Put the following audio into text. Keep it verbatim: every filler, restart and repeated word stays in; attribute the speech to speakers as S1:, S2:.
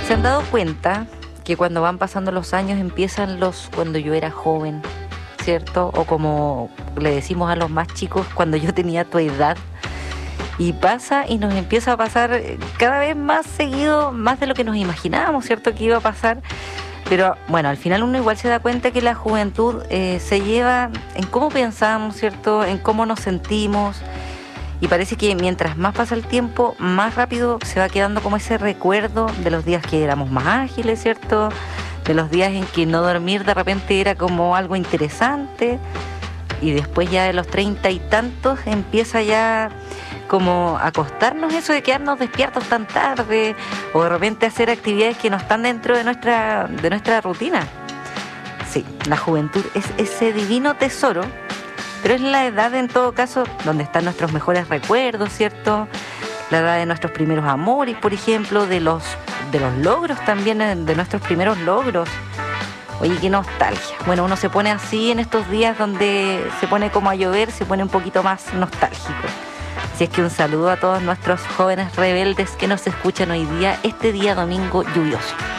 S1: ¿Se han dado cuenta que cuando van pasando los años empiezan los cuando yo era joven, ¿cierto? O como le decimos a los más chicos, cuando yo tenía tu edad. Y pasa y nos empieza a pasar cada vez más seguido, más de lo que nos imaginábamos, ¿cierto? Que iba a pasar. Pero bueno, al final uno igual se da cuenta que la juventud eh, se lleva en cómo pensamos, ¿cierto? En cómo nos sentimos. Y parece que mientras más pasa el tiempo, más rápido se va quedando como ese recuerdo de los días que éramos más ágiles, ¿cierto? De los días en que no dormir de repente era como algo interesante. Y después ya de los treinta y tantos empieza ya como acostarnos eso de quedarnos despiertos tan tarde o de repente hacer actividades que no están dentro de nuestra, de nuestra rutina. Sí, la juventud es ese divino tesoro, pero es la edad en todo caso donde están nuestros mejores recuerdos, ¿cierto? La edad de nuestros primeros amores, por ejemplo, de los, de los logros también, de nuestros primeros logros. Oye, qué nostalgia. Bueno, uno se pone así en estos días donde se pone como a llover, se pone un poquito más nostálgico. Así es que un saludo a todos nuestros jóvenes rebeldes que nos escuchan hoy día, este día domingo lluvioso.